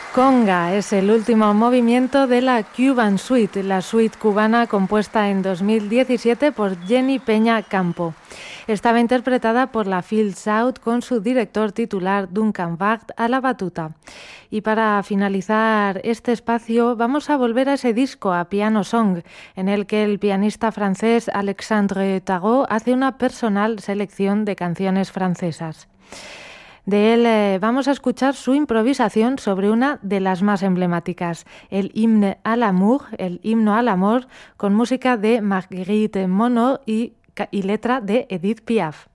Conga es el último movimiento de la Cuban Suite, la suite cubana compuesta en 2017 por Jenny Peña Campo. Estaba interpretada por la Phil South con su director titular Duncan Wagt a la batuta. Y para finalizar este espacio vamos a volver a ese disco, a Piano Song, en el que el pianista francés Alexandre Tarot hace una personal selección de canciones francesas. De él vamos a escuchar su improvisación sobre una de las más emblemáticas, el himne à l'amour, el himno al amor, con música de Marguerite Monod y letra de Edith Piaf.